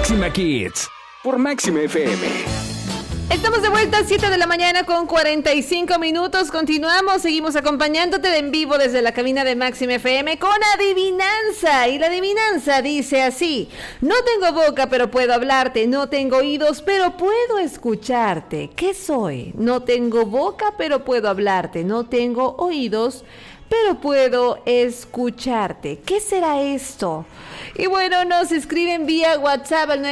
Máxima Kids por Máxima FM. Estamos de vuelta a 7 de la mañana con 45 minutos. Continuamos, seguimos acompañándote de en vivo desde la cabina de Máxima FM con adivinanza. Y la adivinanza dice así: no tengo boca pero puedo hablarte, no tengo oídos pero puedo escucharte. ¿Qué soy? No tengo boca pero puedo hablarte, no tengo oídos pero puedo escucharte. ¿Qué será esto? Y bueno, nos escriben vía WhatsApp al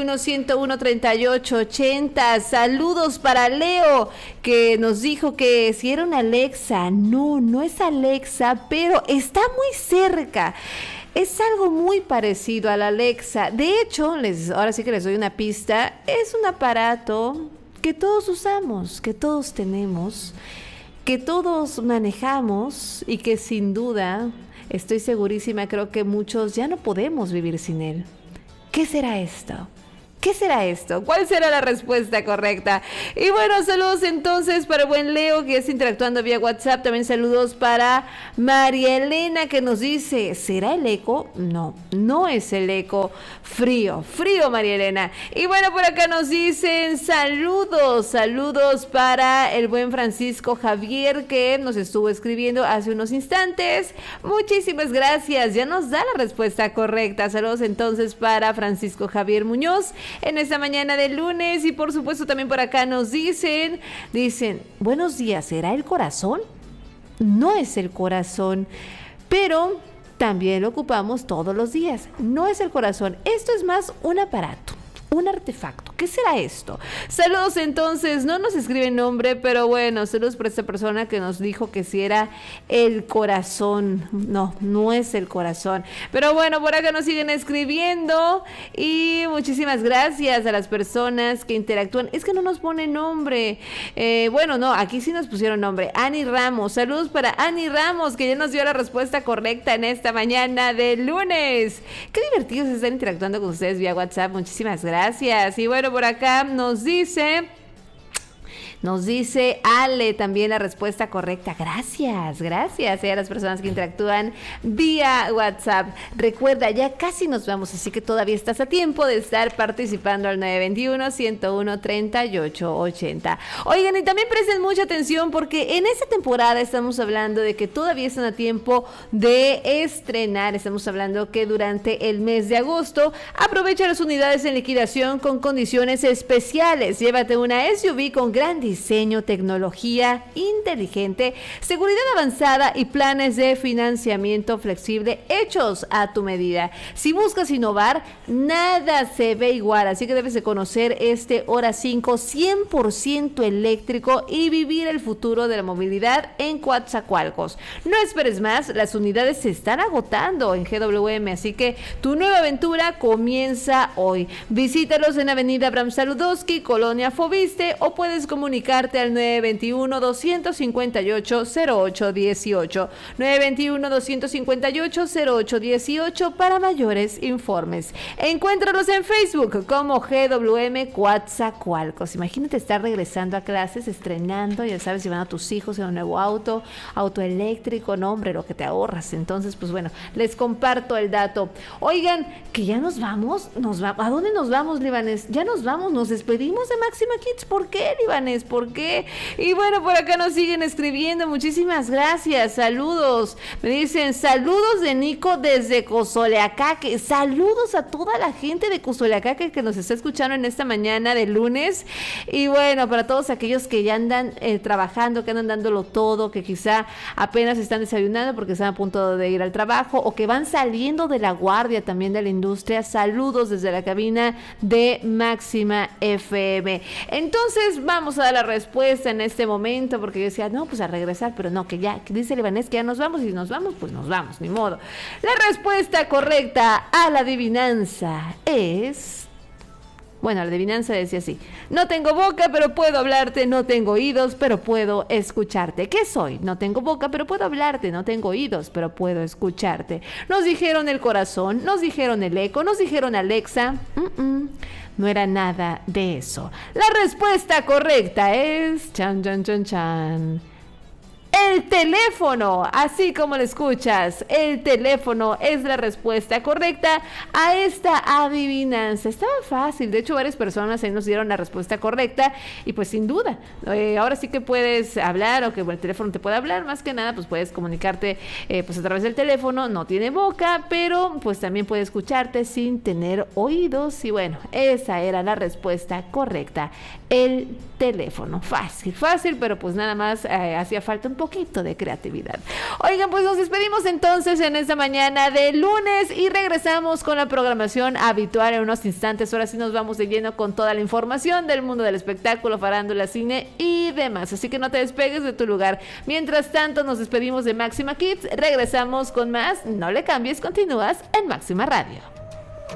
921-101-3880. Saludos para Leo, que nos dijo que si era una Alexa. No, no es Alexa, pero está muy cerca. Es algo muy parecido a la Alexa. De hecho, ahora sí que les doy una pista. Es un aparato que todos usamos, que todos tenemos, que todos manejamos y que sin duda, estoy segurísima, creo que muchos ya no podemos vivir sin él. ¿Qué será esto? ¿Qué será esto? ¿Cuál será la respuesta correcta? Y bueno, saludos entonces para el buen Leo, que está interactuando vía WhatsApp. También saludos para María Elena, que nos dice, ¿será el eco? No, no es el eco. Frío, frío, María Elena. Y bueno, por acá nos dicen saludos para el buen Francisco Javier, que nos estuvo escribiendo hace unos instantes. Muchísimas gracias, ya nos da la respuesta correcta. Saludos entonces para Francisco Javier Muñoz en esta mañana de lunes. Y por supuesto también por acá nos dicen, buenos días, ¿será el corazón? No es el corazón, pero también lo ocupamos todos los días. No es el corazón, esto es más un aparato, un artefacto. ¿Qué será esto? Saludos entonces, no nos escribe nombre, pero bueno, saludos por esta persona que nos dijo que si era el corazón. No, no es el corazón. Pero bueno, por acá nos siguen escribiendo y muchísimas gracias a las personas que interactúan. Es que no nos pone nombre. Bueno, no, aquí sí nos pusieron nombre. Ani Ramos, saludos para Ani Ramos, que ya nos dio la respuesta correcta en esta mañana de lunes. Qué divertidos estar interactuando con ustedes vía WhatsApp, muchísimas gracias. Y bueno, por acá nos dice Ale también la respuesta correcta. Gracias a las personas que interactúan vía WhatsApp. Recuerda, ya casi nos vamos, así que todavía estás a tiempo de estar participando al 921-101-3880. Oigan, y también presten mucha atención porque en esta temporada estamos hablando de que todavía están a tiempo de estrenar. Estamos hablando que durante el mes de agosto aprovecha las unidades en liquidación con condiciones especiales. Llévate una SUV con gran diseño, tecnología inteligente, seguridad avanzada y planes de financiamiento flexible hechos a tu medida. Si buscas innovar, nada se ve igual, así que debes de conocer este Hora 5 100% eléctrico y vivir el futuro de la movilidad en Coatzacoalcos. No esperes más, las unidades se están agotando en GWM, así que tu nueva aventura comienza hoy. Visítalos en Avenida Abraham Saludowski, Colonia Fobiste, o puedes comunicarte al 921-258-0818, 921-258-0818 para mayores informes. Encuéntralos en Facebook como GWM Coatzacoalcos. Imagínate estar regresando a clases, estrenando, ya sabes, llevando a tus hijos en un nuevo auto eléctrico, no hombre, lo que te ahorras. Entonces, pues bueno, les comparto el dato. Oigan, que ya nos vamos, ¿a dónde nos vamos, Libanés? Ya nos vamos, nos despedimos de Máxima Kids. ¿Por qué, Libanés? ¿Por qué? Y bueno, por acá nos siguen escribiendo, muchísimas gracias, saludos, me dicen saludos de Nico desde Cozoleacaque. Saludos a toda la gente de Cozoleacaque que nos está escuchando en esta mañana de lunes. Y bueno, para todos aquellos que ya andan trabajando, que andan dándolo todo, que quizá apenas están desayunando porque están a punto de ir al trabajo, o que van saliendo de la guardia también de la industria, saludos desde la cabina de Máxima FM. Entonces vamos a dar la respuesta en este momento, porque yo decía, no, pues a regresar, pero no, que dice el Ibanés que ya nos vamos, y nos vamos, pues nos vamos, ni modo. La respuesta correcta a la adivinanza es... Bueno, la adivinanza decía así: no tengo boca, pero puedo hablarte, no tengo oídos, pero puedo escucharte. ¿Qué soy? No tengo boca, pero puedo hablarte, no tengo oídos, pero puedo escucharte. Nos dijeron el corazón, nos dijeron el eco, nos dijeron Alexa. No era nada de eso. La respuesta correcta es... Chan, chan, chan, chan. El teléfono, así como lo escuchas, el teléfono es la respuesta correcta a esta adivinanza. Estaba fácil, de hecho varias personas ahí nos dieron la respuesta correcta y pues sin duda, ahora sí que puedes hablar o que el teléfono te puede hablar, más que nada pues puedes comunicarte pues a través del teléfono, no tiene boca, pero pues también puede escucharte sin tener oídos y bueno, esa era la respuesta correcta, el teléfono. Fácil, pero pues nada más hacía falta un poquito de creatividad. Oigan, pues nos despedimos entonces en esta mañana de lunes y regresamos con la programación habitual en unos instantes. Ahora sí nos vamos de lleno con toda la información del mundo del espectáculo, farándula, cine y demás. Así que no te despegues de tu lugar. Mientras tanto, nos despedimos de Máxima Kids. Regresamos con más. No le cambies, continúas en Máxima Radio.